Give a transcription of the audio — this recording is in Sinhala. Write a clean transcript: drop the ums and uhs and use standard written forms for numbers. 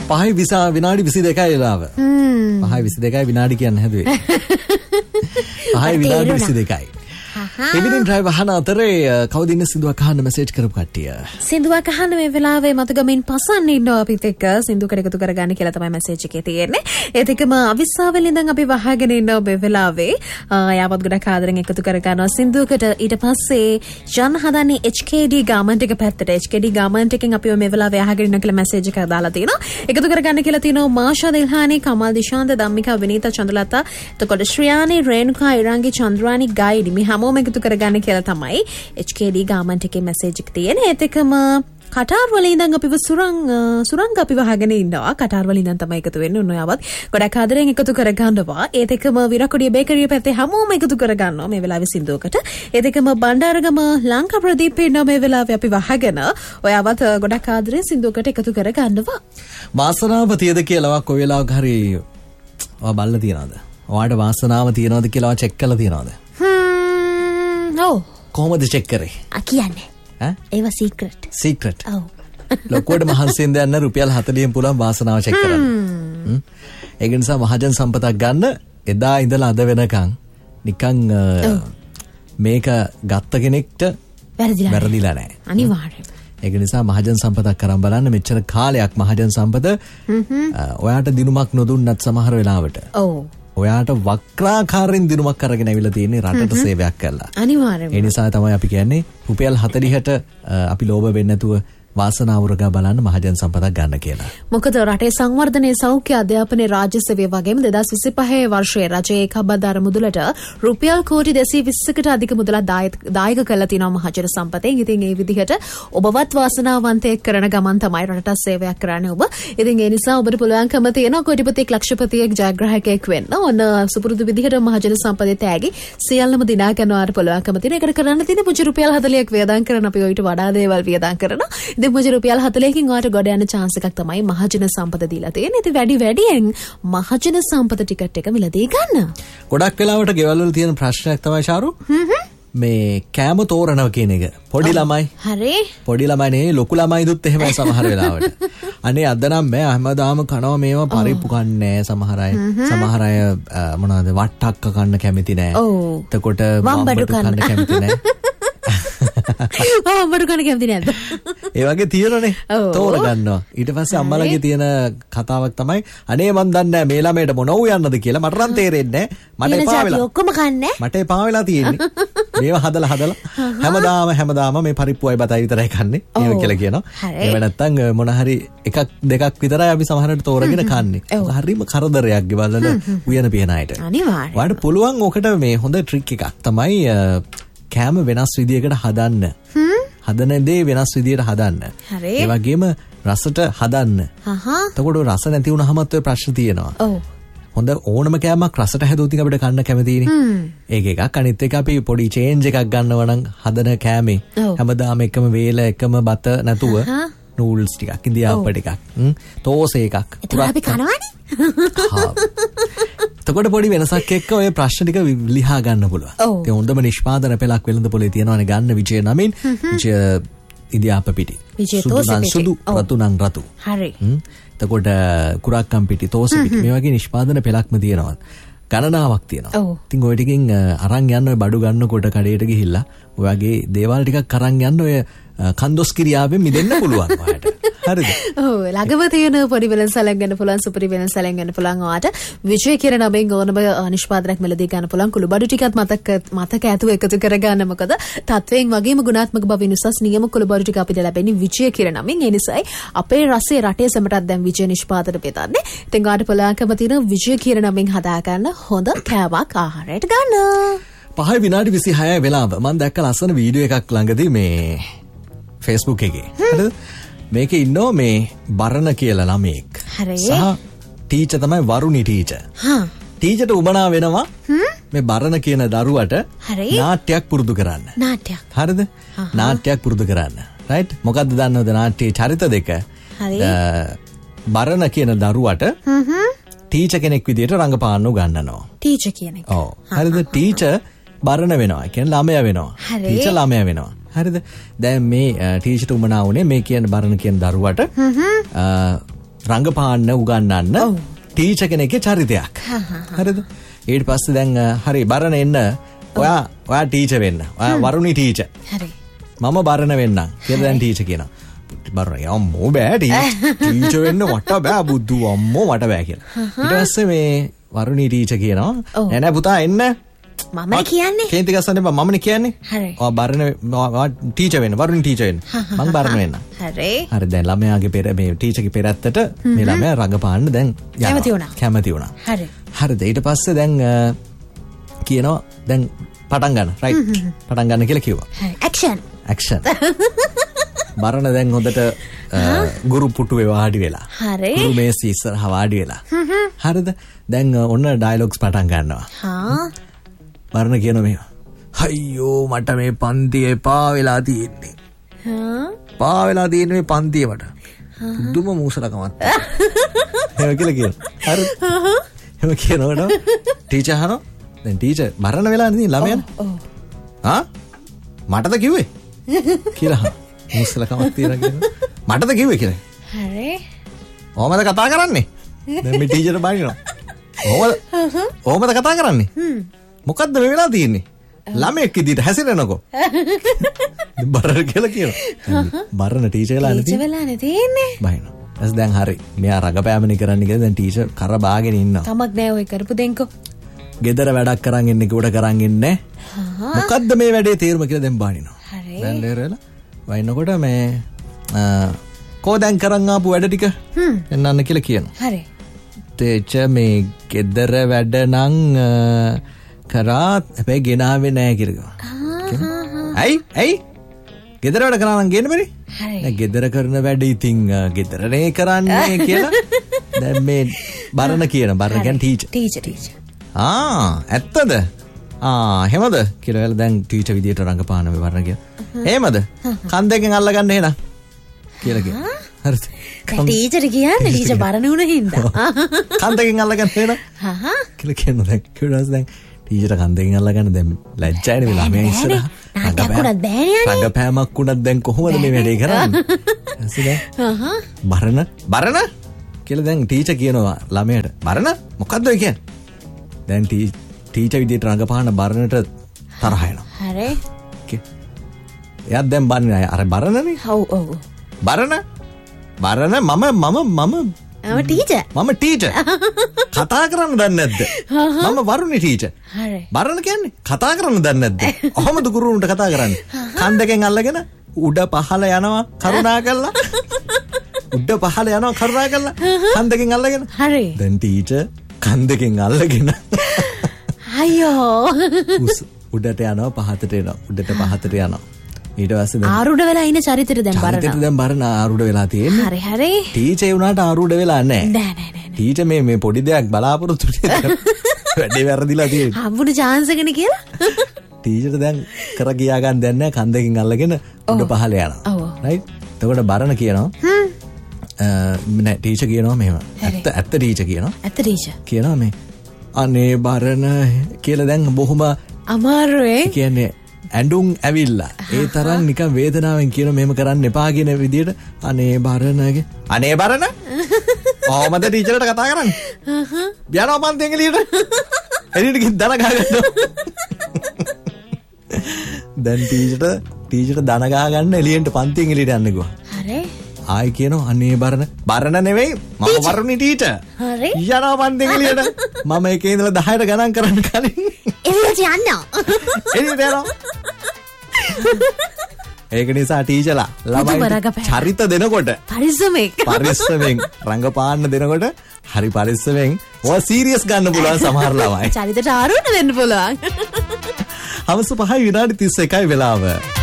5 විනාඩි 22යි වෙලාව. 5:22යි විනාඩි කියන්න හැදුවේ. 5 විනාඩි 22යි. එවිනින් ඩ්‍රයිව් අහන අතරේ කවුද ඉන්නේ සින්දුවක් අහන්න මෙසේජ් කරපු කට්ටිය. සින්දුවක් අහන්න මේ වෙලාවේ මතගමින් පසන්න ඉන්නවා අපිත් එක්ක සින්දුවකට එකතු කරගන්න කියලා තමයි මෙසේජ් එකේ තියෙන්නේ. ඒත් එකම අවිස්සාවෙන් ඉඳන් අපි වහගෙන ඉන්නවා මේ වෙලාවේ. යාවත් ගොඩක් ආදරෙන් එකතු කරගන්නවා සින්දුවකට. ඊට පස්සේ ජන් හදන්නේ HKD ගාමන්ට් එක පැත්තට. HKD ගාමන්ට් එකෙන් අපි මේ වෙලාවේ අහගෙන ඉන්න කියලා මෙසේජ් එකක් දාලා තිනවා. එකතු කරගන්න කියලා තිනවා මාෂා දිල්හානි, කමල් දිශාන්ත, ධම්මිකා, විනීතා, චන්දලතා, එතකොට ශ්‍රියානි, රේණුකා, ඉරංගි, චන්ද්‍රානි, ගයිඩි මේ හැමෝම එකතු කරගන්න කියලා තමයි HKD ගාමන්ට් එකේ මෙසේජ් එක තියෙන්නේ. ඒත් එකම කටාර් වල ඉඳන් අපිව සුරංග අපිව අහගෙන ඉන්නවා. කටාර් වල ඉඳන් තමයි එකතු වෙන්නේ. ඔන්නයාවත් ගොඩක් ආදරෙන් එකතු කරගන්නවා. ඒත් එකම විරකොඩිය බේකරිය පැත්තේ හැමෝම එකතු කරගන්නවා මේ වෙලාවේ සින්දුවකට. ඒත් එකම බණ්ඩාරගම ලංකා ප්‍රදීප් ඉන්නවා මේ වෙලාවේ අපිව අහගෙන. ඔයාවත් ගොඩක් ආදරෙන් සින්දුවකට එකතු කරගන්නවා. වාසනාව තියද කියලා කොයි වෙලාවක හරි ඔයා බලලා තියනවද? ඔයාට වාසනාව තියනවද කියලා චෙක් කරලා තියනවද? කොහොමද චෙක් කරේ? කියන්නේ ඒවා සීක්‍රට්. ඔව්. ලොකුවට මහන්සියෙන් දැන්න රුපියල් 40න් පුළුවන් වාසනාව චෙක් කරන්න. ඒක නිසා මහජන සම්පතක් ගන්න එදා ඉඳලා අද වෙනකන් නිකන් මේක ගත්ත කෙනෙක්ට වැරදිලා නැහැ. අනිවාර්යයෙන්. ඒක නිසා මහජන සම්පතක් කරන් බලන්න. මෙච්චර කාලයක් මහජන සම්පත ඔයාට දිනුමක් නොදුන්නත් සමහර වෙලාවට. ඔව්. ඔයාට වක්‍රාකාරයෙන් දිනුමක් කරගෙන ඇවිල්ලා තියෙන්නේ රටට සේවයක් කරලා. අනිවාර්යයෙන්ම. ඒ නිසා තමයි අපි කියන්නේ රුපියල් 40ට අපි ලෝභ වෙන්නේ නැතුව වාසනාව උරගා බලන්න මහජන සම්පතක් ගන්න කියලා. මොකද රටේ සංවර්ධනයේ සෞඛ්‍ය අධ්‍යාපනයේ රාජ්‍ය සේවය වගේම 2025 වර්ෂයේ රජයේ කබ්බදාර මුදලට රුපියල් කෝටි 220කට අධික මුදලක් දායක කරලා තිනවා මහජන සම්පතෙන්. ඉතින් ඒ විදිහට ඔබවත් වාසනාවන්තයෙක් කරන ගමන් තමයි රටට සේවයක් කරන්නේ ඔබ. ඉතින් ඒ නිසා ඔබට පුළුවන්කම තියෙනවා කෝටිපතියෙක් ලක්ෂපතියෙක් ජයග්‍රාහකයෙක් වෙන්න. ඔන්න සුපුරුදු විදිහට මහජන සම්පතේ තෑගි සියල්ලම දිනා ගන්නවාට පුළුවන්කම තියෙන. ඒකට කරන්න තියෙන පුංචි රුපියල් 40ක් වියදම් කරන අපි ඔයිට වඩා දේවල් වියදම් කරනවා. ඉතින් මුජ රුපියල් 40කින් ඔයාට ගොඩ යන chance එකක් තමයි මහජන සම්පත දීලා තියෙන්නේ. ඉතින් වැඩියෙන් මහජන සම්පත ටිකට් එක මිලදී ගන්න. ගොඩක් වෙලාවට ගෙවල් වල තියෙන ප්‍රශ්නයක් තමයි ශාරු. මේ කෑම තෝරනවා කියන එක. පොඩි ළමයි. හරි. පොඩි ළමයි නේ ලොකු ළමයිදුත් එහෙමයි සමහර වෙලාවට. අනේ අද නම් මම හැමදාම කනවා මේවා පරිප්පු කන්නේ සමහර අය. සමහර අය මොනවද වට්ටක්ක කන්න කැමති නෑ. එතකොට වම්බඩු කන්න කැමති නෑ. වම්බඩු කන්න කැමති නැද්ද? ඒ වගේ තියෙනනේ තෝරගන්නවා. ඊට පස්සේ අම්මලාගේ තියෙන කතාවක් තමයි අනේ මන් දන්නේ නැහැ මේ ළමයට මොනව යන්නද කියලා මට නම් තේරෙන්නේ නැහැ. මට එපා වෙලා. ඔක්කොම කන්නේ. මට එපා වෙලා තියෙන්නේ. මේවා හදලා හැමදාම මේ පරිප්පුවයි බතයි විතරයි කන්නේ. ඒක කියලා කියනවා. ඒව නැත්තම් මොන හරි එකක් දෙකක් විතරයි අපි සමහරවිට තෝරගෙන කන්නේ. හරිම කරදරයක් ගෙවල් වල උයන පියන අයට. අනිවාර්යයෙන්. ඔයාලට පුළුවන් ඔකට මේ හොඳ ට්‍රික් එකක් තමයි කෑම වෙනස් විදියකට හදන්න. හදන දේ වෙනස් විදියට හදන්න. ඒ වගේම රසට හදන්න. එතකොට රස නැති වුනහමත් ඔය ප්‍රශ්න තියෙනවා. හොඳ ඕනම කෑමක් රසට හැදුවොත් අපිට කන්න කැමතිනේ. ඒක එකක්. අනිත් එක අපි පොඩි චේන්ජ් එකක් ගන්නවා නම් හදන කෑමේ හැමදාම එකම වේල එකම බත නැතුව නූඩල්ස් ටිකක් ඉන්දියාප්ප ටිකක් තෝසේ එකක්. ඒක අපි කනවනේ. එතකොට පොඩි වෙනසක් එක්ක ඔය ප්‍රශ්න ටික ලියා ගන්න පුළුවන්. ඒ හොඳම නිෂ්පාදන පෙළක් වෙළඳ පොලේ තියෙනවානේ ගන්න විජය නමින්. විජය ඉන්දියාප්ප පිටි. සුදු රතු නම් රතු. හරි. එතකොට කුරක්කම් පිටි තෝසේ පිටි මේ වගේ නිෂ්පාදන පෙළක්ම තියෙනවා. ගණනාවක් තියෙනවා. ඉතින් ඔය ටිකෙන් අරන් යන්න ඔය බඩු ගන්නකොට කඩේට ගිහිල්ලා ඔය වගේ දේවල් ටිකක් අරන් යන්න ඔය කන්දොස් කිරියාවෙන් මිදෙන්න පුළුවන් ඔයාලට. හරිද? ඔව් ළඟම තියෙන පොඩි වෙනසලක් ගන්න පුළුවන් සුපිරි වෙනසලක් ගන්න පුළුවන් ඔයාට විජය කියන නමෙන් ඕනම නිෂ්පාදනයක් මෙලදී ගන්න පුළුවන් කුළු බඩු ටිකත් මතක ඇතුව එකතු කරගන්න. මොකද තත්වයෙන් වගේම ගුණාත්මක බවින් උසස් නියම කුළු බඩු ටික අපිට ලැබෙන්නේ විජය කියන නමෙන්. ඒ නිසායි අපේ රසයේ රටේ සැමටත් දැන් විජය නිෂ්පාදන පෙතන්නේ. ඉතින් ඔයාට පුළුවන්කම තියෙන විජය කියන නමෙන් හදා ගන්න හොඳ කෑමක් ආහාරයට ගන්න. 5 විනාඩි 26 වෙලාව මම දැක්ක ලස්සන වීඩියෝ එකක් ළඟදී මේ Facebook එකේ. හරිද? මේකේ ඉන්නෝ මේ බරණ කියලා ළමෙක්. සහ ටීචර් තමයි වරුණි ටීචර්. ටීචර්ට උමනා වෙනවා මේ බරණ කියන දරුවට නාට්‍යයක් පුරුදු කරන්න. නාට්‍යයක්. හරිද? නාට්‍යයක් පුරුදු කරන්න. රයිට්? මොකද්ද දන්නවද නාට්‍යයේ චරිත දෙක? බරණ කියන දරුවට ටීචර් කෙනෙක් විදියට රංගපාන්න උගන්වනවා. ටීචර් කියන එක. ඔව්. හරිද? ටීචර් බරණ වෙනවා. කියන්නේ ළමයා වෙනවා. ටීචර් ළමයා වෙනවා. හරිද? දැන් මේ ටීචර්ට උමනා වුණේ මේ කියන බරණ කියන දරුවට රංගපාන්න උගන්වන්න ටීචර් කෙනෙක්ගේ චරිතයක්. හරිද? ඊට පස්සේ දැන් හරි බරණ එන්න ඔයා ටීචර් වෙන්න. ඔයා වරුණි ටීචර්. හරි. මම බරණ වෙන්නම් කියලා දැන් ටීචර් කියනවා. බරණ අම්මෝ බෑ ටීචර් වෙන්න මට බෑ බුදු අම්මෝ මට බෑ කියලා. ඊට පස්සේ මේ වරුණි ටීචර් කියනවා නෑ පුතා එන්න. මම කියන්නේ. කේන්ති ගස්සන්න එපා මමනේ කියන්නේ. හරි. ඔයා බරණ ටීචර් වෙන්න වරුණි ටීචර් වෙන්න. මං බරණ වෙන්න. හරි. හරි දැන් ළමයාගේ පෙර මේ ටීචර්ගේ පෙරත්තට මේ ළමයා රඟපාන්න දැන් කැමති වුණා. හරි. හරිද ඊට පස්සේ දැන් කියනවා දැන් පටන් ගන්න රයිට් පටන් ගන්න කියලා කිව්වා. ඇක්ෂන් බරණ දැන් හොඳට ගුරු පුටුවේ වාඩි වෙලා. හරි. ගුරු මේසෙ ඉස්සරහා වාඩි වෙලා. හරිද දැන් ඔන්න ඩයලොග්ස් පටන් ගන්නවා. බරණ කියනවා මේ අයියෝ මට මේ පන්තිය එපා වෙලා තියෙන්නේ. පා වෙලා තියෙන්නේ මේ පන්තිය මට. දුම මූසලකමත්. එහෙම කියලා කියනවා. හරි. එහෙම කියනකොට ටීචර් අහනවා දැන් ටීචර් මරණ වෙලා නේ ළමයන්. මටද කිව්වේ කියලා මූසලකමක් තියලා කියනවා. මටද කිව්වේ කියලා. හරි. ඕමද කතා කරන්නේ? දැන් මේ ටීචර් බනිනවා. ඕමද කතා කරන්නේ? මොකද්ද මේ වෙලා තියෙන්නේ? ළමෙක් විදිහට හැසිරෙනකෝ. බරණ කියලා කියනවා. බරණ ටීචර් වෙලානේ තියෙන්නේ. බයිනවා. ඊස් දැන් හරි. මෙයා රඟපෑමනේ කරන්න කියලා දැන් ටීචර් කර බාගෙන ඉන්නවා. කමක් නෑ ඔය කරපු දෙන්කෝ. ගෙදර වැඩක් කරන් ඉන්නේ කිව්වට කරන් ඉන්නේ. මොකද්ද මේ වැඩේ තේරුම කියලා දැන් බානිනවා. හරි. දැන් ලේරලා වයින්නකොට මේ කෝ දැන් කරන් ආපු වැඩ ටික එන්නන්න කියලා කියනවා. හරි. ටීචර් මේ ගෙදර වැඩ නම් කරා හැබැයි ගෙනාවේ නෑ කියලා. ඇයි ගෙදර වැඩ කරා නම් ගේන්න බැරි? නෑ ගෙදර කරන වැඩ ඉතින් ගෙදරනේ කරන්නේ කියලා. දැන් මේ බරණ කියන බරණ කියන්නේ ටීචර්. ඇත්තද? එහෙමද කියලා වෙලා දැන් ටීචර් විදියට රඟපාන මේ බරණ කියන. එහෙමද? කන් දෙකෙන් අල්ලගන්න එහෙනම් කියලා කියනවා. හරිද? ටීචර් කියන්නේ ටීචර් බරණ වුණ හින්දා. කන් දෙකෙන් අල්ලගන්න එහෙනම්. කියලා කියනවා දැන් කිව්වොත් දැන් ටීචර් කන් දෙකෙන් අල්ලගන්න දැන් ලැජ්ජායිනේ මේ ළමයා ඉස්සරහ. රඟපෑමක් උනත් දැන් කොහොමද මේ වැඩේ කරන්නේ? බරණ කියලා දැන් ටීචර් කියනවා ළමයට. බරණ මොකද්ද ඔය කියන්නේ? දැන් ටීචර් විදියට රඟපාන බරණට තරහ එනවා. හරි. එයාත් දැන් බන්නේ අර බරණනේ. ඔව්. බරණ මම ටීචර්. කතා කරන්න දන්නේ නැද්ද? මම වරුණි ටීචර්. හරි. බරණ කියන්නේ කතා කරන්න දන්නේ නැද්ද? කොහොමද ගුරුන්ට කතා කරන්නේ? කන් දෙකෙන් අල්ලගෙන උඩ පහළ යනවා කරුණා කරලා. කන් දෙකෙන් අල්ලගෙන. හරි. දැන් ටීචර් කන් දෙකෙන් අල්ලගෙන අයියෝ උඩට යනවා පහතට එනවා. උඩට පහතට යනවා. ඊට පස්සේ දැන් ආරුඩ වෙලා ඉන්න චරිතෙට දැන් බරණ ආරුඩ වෙලා තියෙන්නේ. හරි. ටීචර් වුණාට ආරුඩ වෙලා නැහැ. ටීචර් මේ පොඩි දෙයක් බලාපොරොත්තු වැඩේ වැරදිලා තියෙන්නේ. හම්බුනේ chance එකනේ කියලා. ටීචර් දැන් කර ගියා ගන්න දැන් නැහැ කන් දෙකෙන් අල්ලගෙන උඩ පහළ යනවා. රයිට්. එතකොට බරණ කියනවා නෑ ටීචර් කියනවා මෙහෙම. ඇත්ත ටීචර් කියනවා. කියනවා මේ අනේ බරණ කියලා දැන් බොහොම අමාරුයි. කියන්නේ ඇඬුම් ඇවිල්ලා ඒ තරම් නිකන් වේදනාවෙන් කියන මෙහෙම කරන්න එපා කියන විදියට අනේ බරණ කොහමද ටීචර්ට කතා කරන්නේ? යනවා පන්තියෙන් එළියට. එළියට ගිහින් දන ගහගන්නවා. දැන් ටීචර්ට දන ගහගන්න එළියට පන්තියෙන් එළියට යන්න ගියා. හරි. ආයි කියනවා අනේ බරණ නෙවෙයි මම වරුණි ටීචර්. හරි. යනවා පන්තියෙන් එළියට. මම එකේ ඉඳලා 10ට ගණන් කරන්න කලින් එළියට යනවා. එළියට යනවා. ඒක නිසා ටීචර්ලා ළමයි චරිත දෙනකොට පරිස්සමෙන් රංගපාන්න දෙනකොට හරි පරිස්සමෙන් ඔය සීරියස් ගන්න පුළුවන් සමහර ළමයි. චරිතට ආරුණ වෙන්න පුළුවන්. හවස 5 විනාඩි 31යි වෙලාව.